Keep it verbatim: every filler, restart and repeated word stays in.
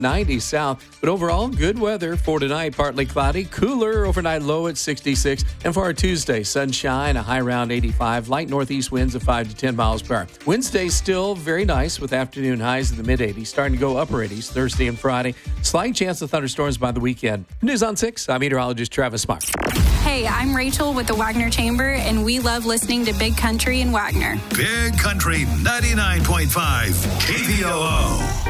ninety south. But overall, good weather for tonight. Partly cloudy, cooler overnight low at sixty-six. And for our Tuesday, sunshine, a high around eighty-five. Light northeast winds of five to ten miles per hour. Wednesday still very nice with afternoon highs in the mid eighties. Starting to go upper eighties Thursday and Friday. Slight chance of thunderstorms by the weekend. News on six. I'm meteorologist Travis Smart. Hey, I'm Rachel with the Wagner Chamber, and we love listening to Big Country and Wagner. Big Country ninety-nine point five K V O O.